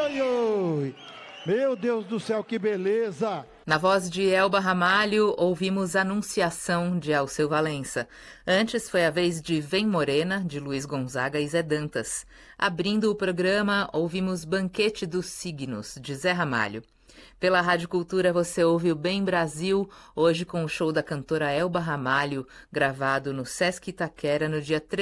Oi, oi! Meu Deus do céu, que beleza! Na voz de Elba Ramalho, ouvimos Anunciação, de Alceu Valença. Antes foi a vez de Vem Morena, de Luiz Gonzaga e Zé Dantas. Abrindo o programa, ouvimos Banquete dos Signos, de Zé Ramalho. Pela Rádio Cultura você ouve o Bem Brasil, hoje com o show da cantora Elba Ramalho, gravado no Sesc Itaquera no dia 3